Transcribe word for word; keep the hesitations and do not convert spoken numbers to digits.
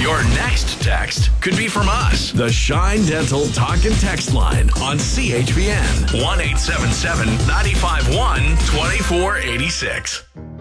Your next text could be from us. The Shine Dental Talk and Text line on C H P N. one eight seven seven, nine five one, two four eight six.